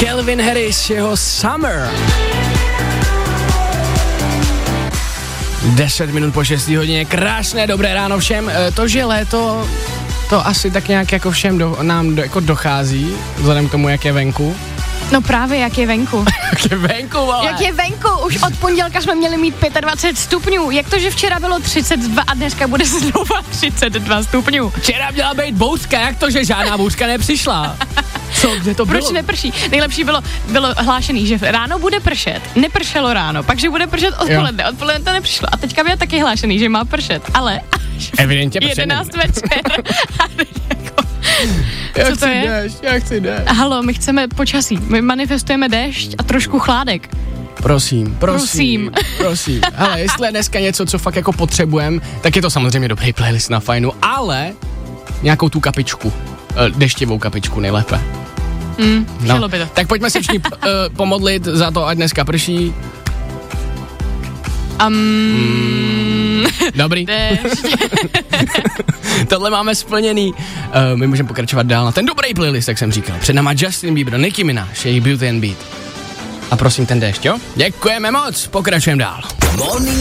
Calvin Harris, jeho Summer. 10 minut po 6 hodině, krásné dobré ráno všem. To, že léto, to asi tak nějak jako všem nám jako dochází, vzhledem k tomu, jak je venku. No právě, jak je venku. Jak je venku, vole. Jak je venku, už od pondělka jsme měli mít 25 stupňů. Jak to, že včera bylo 32 a dneska bude znova 32 stupňů? Včera měla být bouřka, jak to, že žádná bouřka nepřišla? Co, kde to bylo? Proč neprší? Nejlepší bylo hlášený, že ráno bude pršet. Nepršelo ráno, pak že bude pršet odpoledne. Odpoledne to nepřišlo. A teďka bylo taky hlášený, že má pršet. Ale evidentně 11 večer. Co to je? Já chci déšť. Halo, my chceme počasí. My manifestujeme déšť a trošku chládek. Prosím. Ale jestli je dneska něco, co fakt jako potřebujeme, tak je to samozřejmě dobrý playlist na fajnu, ale nějakou tu kapičku, deštivou kapičku nejlépe. Chtělo by to. Tak pojďme se všichni pomodlit za to, ať dneska prší. Dobrý. Tohle máme splněný. My můžeme pokračovat dál na ten dobrý playlist, jak jsem říkal. Před náma Justin Bieber, Nicki Minaj, jejich Beauty and Beat. A prosím ten déšť, jo? Děkujeme moc, pokračujeme dál.